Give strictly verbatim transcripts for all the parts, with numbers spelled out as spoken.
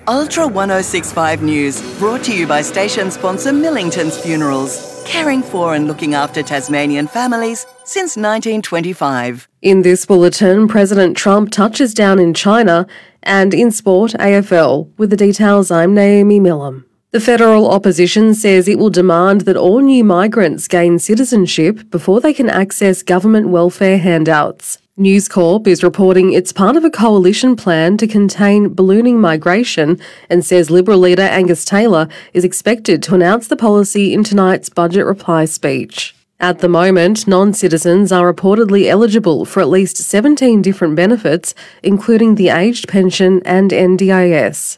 Ultra ten sixty-five News, brought to you by station sponsor Millington's Funerals, caring for and looking after Tasmanian families since nineteen twenty-five. In this bulletin, President Trump touches down in China, and in sport, A F L. With the details, I'm Naomi Millam. The federal opposition says it will demand that all new migrants gain citizenship before they can access government welfare handouts. News Corp is reporting it's part of a coalition plan to contain ballooning migration and says Liberal leader Angus Taylor is expected to announce the policy in tonight's budget reply speech. At the moment, non-citizens are reportedly eligible for at least seventeen different benefits, including the aged pension and N D I S.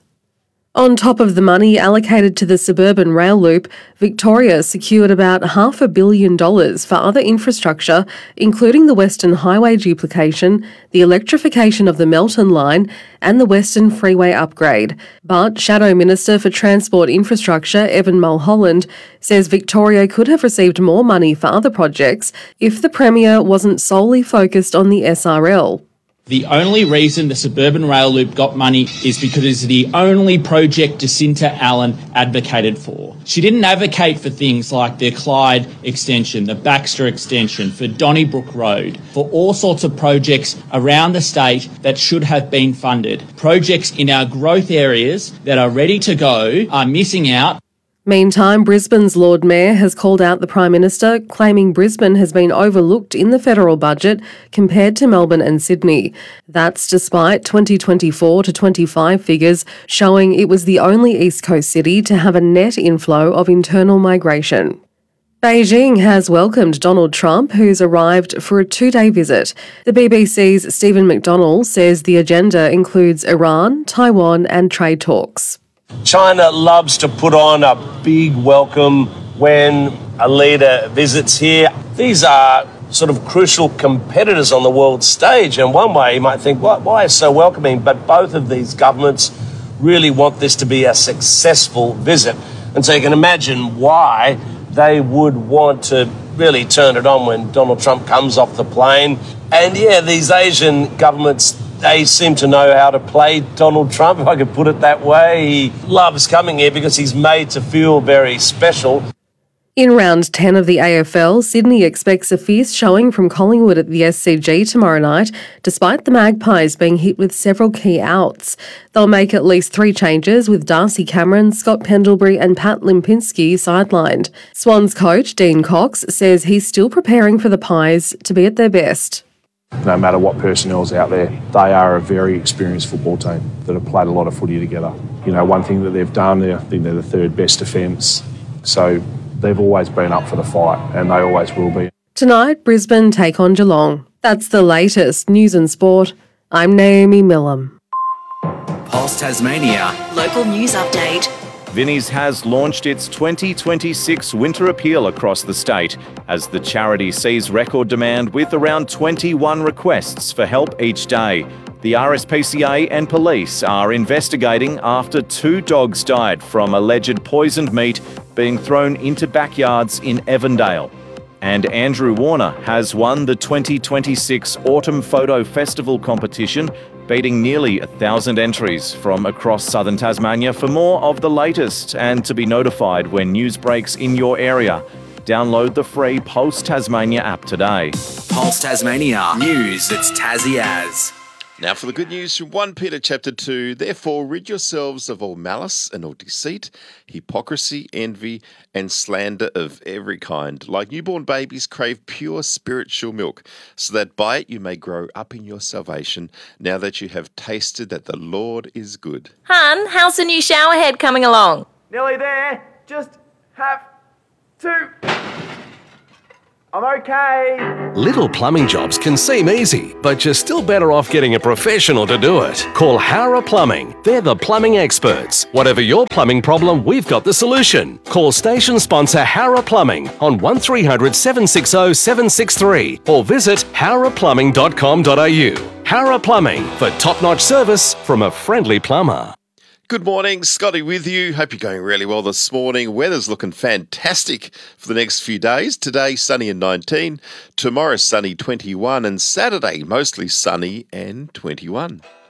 On top of the money allocated to the suburban rail loop, Victoria secured about half a billion dollars for other infrastructure, including the Western Highway duplication, the electrification of the Melton line, and the Western Freeway upgrade. But Shadow Minister for Transport Infrastructure, Evan Mulholland, says Victoria could have received more money for other projects if the Premier wasn't solely focused on the S R L. The only reason the suburban rail loop got money is because it's the only project Jacinta Allen advocated for. She didn't advocate for things like the Clyde extension, the Baxter extension, for Donnybrook Road, for all sorts of projects around the state that should have been funded. Projects in our growth areas that are ready to go are missing out. Meantime, Brisbane's Lord Mayor has called out the Prime Minister, claiming Brisbane has been overlooked in the federal budget compared to Melbourne and Sydney. That's despite twenty twenty-four to twenty-five figures showing it was the only East Coast city to have a net inflow of internal migration. Beijing has welcomed Donald Trump, who's arrived for a two-day visit. The B B C's Stephen McDonnell says the agenda includes Iran, Taiwan and trade talks. China loves to put on a big welcome when a leader visits here. These are sort of crucial competitors on the world stage, and one way you might think, well, why is so welcoming? But both of these governments really want this to be a successful visit, and so you can imagine why they would want to really turn it on when Donald Trump comes off the plane. And yeah, these Asian governments, they seem to know how to play Donald Trump, if I could put it that way. He loves coming here because he's made to feel very special. In round ten of the A F L, Sydney expects a fierce showing from Collingwood at the S C G tomorrow night, despite the Magpies being hit with several key outs. They'll make at least three changes, with Darcy Cameron, Scott Pendlebury and Pat Lipinski sidelined. Swans coach Dean Cox says he's still preparing for the Pies to be at their best. No matter what personnel's out there, they are a very experienced football team that have played a lot of footy together. You know, one thing that they've done, they, I think they're the third best defence. So they've always been up for the fight, and they always will be. Tonight, Brisbane take on Geelong. That's the latest news and sport. I'm Naomi Millam. Pulse Tasmania. Local news update. Vinnie's has launched its twenty twenty-six winter appeal across the state as the charity sees record demand with around twenty-one requests for help each day. The R S P C A and police are investigating after two dogs died from alleged poisoned meat being thrown into backyards in Evandale. And Andrew Warner has won the twenty twenty-six Autumn Photo Festival competition, beating nearly a thousand entries from across southern Tasmania. For more of the latest and to be notified when news breaks in your area, download the free Pulse Tasmania app today. Pulse Tasmania. News that's Tassie as. Now for the good news from First Peter chapter two. Therefore rid yourselves of all malice and all deceit, hypocrisy, envy, and slander of every kind. Like newborn babies, crave pure spiritual milk, so that by it you may grow up in your salvation, now that you have tasted that the Lord is good. Hun, how's the new shower head coming along? Nearly there. Just have to... I'm okay. Little plumbing jobs can seem easy, but you're still better off getting a professional to do it. Call Howrah Plumbing. They're the plumbing experts. Whatever your plumbing problem, we've got the solution. Call station sponsor Howrah Plumbing on one three hundred, seven six zero, seven six three or visit howrah plumbing dot com dot a u. Howrah Plumbing, for top-notch service from a friendly plumber. Good morning, Scotty with you. Hope you're going really well this morning. Weather's looking fantastic for the next few days. Today, sunny and nineteen. Tomorrow, sunny twenty-one. And Saturday, mostly sunny and twenty-one.